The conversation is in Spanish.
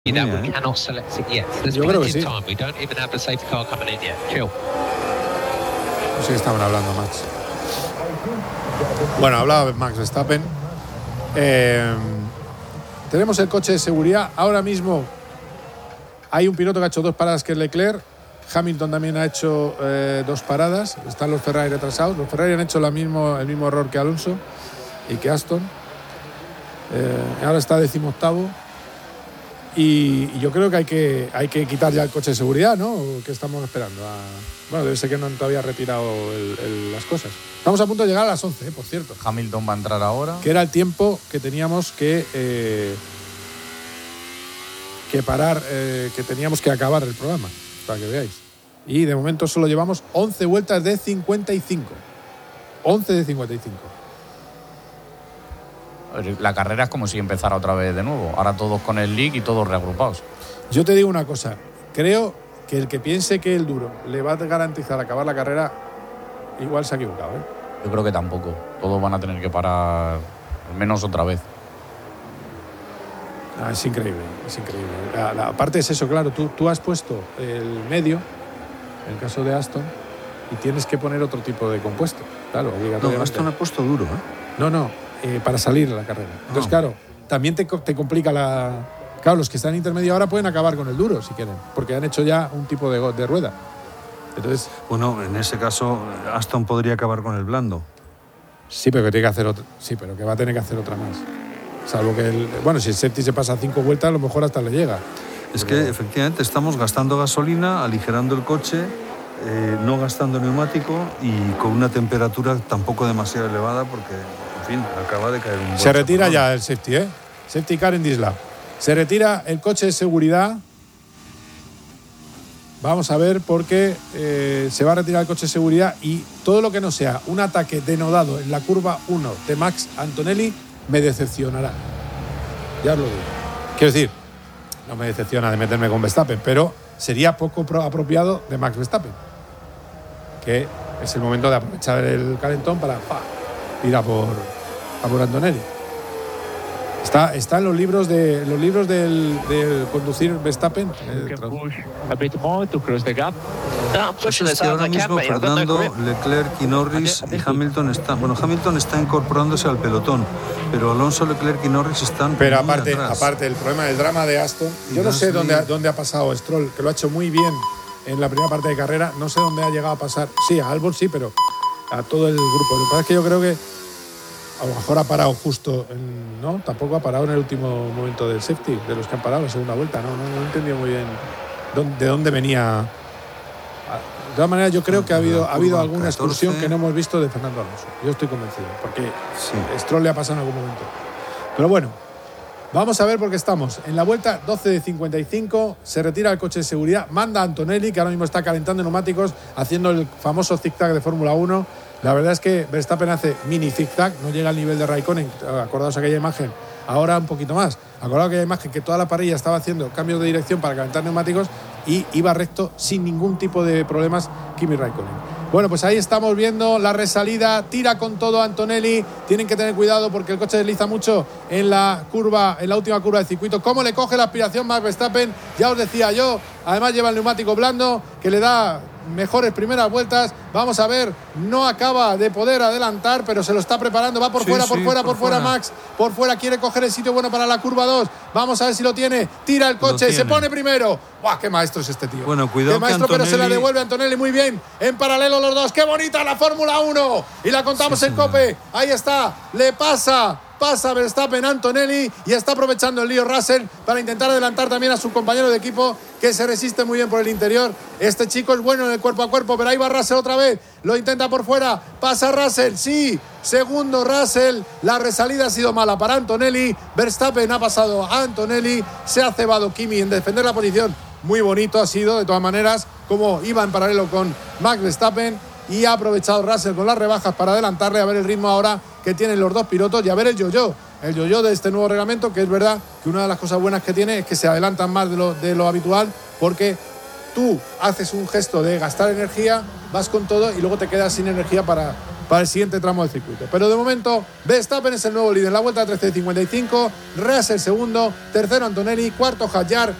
cannot select it yet. There's Yo creo que plenty sí. of time. We don't even have the safety car coming in yet. Chill. No sé qué estaban hablando, Max. Bueno, hablaba Max Verstappen. Tenemos el coche de seguridad. Ahora mismo hay un piloto que ha hecho 2 paradas, que es Leclerc. Hamilton también ha hecho 2 paradas. Están los Ferrari retrasados. Los Ferrari han hecho el mismo error que Alonso y que Aston. Ahora está 18º. Y yo creo que hay que quitar ya el coche de seguridad, ¿no? ¿Qué estamos esperando? Bueno, debe ser que no han todavía retirado las cosas. Estamos a punto de llegar a las 11, por cierto. Hamilton va a entrar ahora. Que era el tiempo que teníamos que parar, que teníamos que acabar el programa, para que veáis. Y de momento solo llevamos 11 vueltas de 55. 11 de 55. La carrera es como si empezara otra vez de nuevo. Ahora todos con el league y todos reagrupados. Yo te digo una cosa. Creo que el que piense que el duro le va a garantizar acabar la carrera, igual se ha equivocado, ¿eh? Yo creo que tampoco. Todos van a tener que parar al menos otra vez. Es increíble, es increíble. Aparte es eso, claro, tú has puesto el medio, en el caso de Aston, y tienes que poner otro tipo de compuesto. Claro, obligatoriamente. No, Aston ha puesto duro, ¿eh? No, para salir a la carrera. Entonces, claro, también te complica la... Claro, los que están en intermedio ahora pueden acabar con el duro, si quieren, porque han hecho ya un tipo de rueda. Entonces... Bueno, en ese caso, Aston podría acabar con el blando. Sí, pero que tiene que hacer otra. Sí, pero que va a tener que hacer otra más. Salvo que bueno, si el Septi se pasa 5 vueltas, a lo mejor hasta le llega. Es que efectivamente estamos gastando gasolina, aligerando el coche, no gastando neumático y con una temperatura tampoco demasiado elevada porque, en fin, acaba de caer un... Se retira ya el Septi, ¿eh? Safety car in this lap. Se retira el coche de seguridad. Vamos a ver, porque se va a retirar el coche de seguridad y todo lo que no sea un ataque denodado en la curva 1 de Max Antonelli me decepcionará. Ya os lo digo. Quiero decir, no me decepciona de meterme con Verstappen, pero sería poco apropiado de Max Verstappen, que es el momento de aprovechar el calentón para ir a por Antonelli. Está en los libros del conducir Verstappen. Pues es que ahora mismo Fernando, Leclerc y Norris y Hamilton están... Bueno, Hamilton está incorporándose al pelotón, pero Alonso, Leclerc y Norris están... Pero muy atrás. aparte, el problema del drama de Aston, yo no sé dónde ha pasado Stroll, que lo ha hecho muy bien en la primera parte de carrera, no sé dónde ha llegado a pasar. Sí, a Albon sí, pero a todo el grupo. Lo que pasa es que yo creo que a lo mejor ha parado justo, ¿no? Tampoco ha parado en el último momento del safety, de los que han parado en la segunda vuelta. No he entendido muy bien de dónde venía. De todas maneras, yo creo que ha habido alguna excursión que no hemos visto de Fernando Alonso. Yo estoy convencido, porque Stroll le ha pasado en algún momento. Pero bueno, vamos a ver, porque estamos en la vuelta 12 de 55, se retira el coche de seguridad, manda a Antonelli, que ahora mismo está calentando neumáticos, haciendo el famoso zig-zag de Fórmula 1. La verdad es que Verstappen hace mini zig-zag, no llega al nivel de Raikkonen. Acordaos aquella imagen, ahora un poquito más. Acordaos aquella imagen que toda la parrilla estaba haciendo cambios de dirección para calentar neumáticos y iba recto sin ningún tipo de problemas Kimi Raikkonen. Bueno, pues ahí estamos viendo la resalida, tira con todo Antonelli. Tienen que tener cuidado porque el coche desliza mucho en la última curva del circuito. ¿Cómo le coge la aspiración Max Verstappen? Ya os decía yo, además lleva el neumático blando que le da mejores primeras vueltas. Vamos a ver, no acaba de poder adelantar, pero se lo está preparando. Va por fuera Max. Por fuera quiere coger el sitio bueno para la curva 2. Vamos a ver si lo tiene. Tira el coche, se pone primero. ¡Buah, qué maestro es este tío! Bueno, cuidado. Qué maestro, que Antonelli... pero se la devuelve Antonelli muy bien. En paralelo los dos. ¡Qué bonita la Fórmula 1! Y la contamos en COPE. Ahí está. Le pasa Verstappen a Antonelli y está aprovechando el lío Russell para intentar adelantar también a su compañero de equipo, que se resiste muy bien por el interior. Este chico es bueno en el cuerpo a cuerpo, pero ahí va Russell otra vez. Lo intenta por fuera. Pasa Russell, sí. Segundo Russell. La resalida ha sido mala para Antonelli. Verstappen ha pasado a Antonelli. Se ha cebado Kimi en defender la posición. Muy bonito ha sido, de todas maneras, como iba en paralelo con Max Verstappen, y ha aprovechado Russell con las rebajas para adelantarle. A ver el ritmo ahora que tienen los dos pilotos y a ver el yo-yo de este nuevo reglamento, que es verdad que una de las cosas buenas que tiene es que se adelantan más de lo habitual, porque tú haces un gesto de gastar energía, vas con todo y luego te quedas sin energía para para el siguiente tramo del circuito. Pero de momento, Verstappen es el nuevo líder en la vuelta 13:55, Russell segundo, tercero Antonelli, cuarto Hadjar,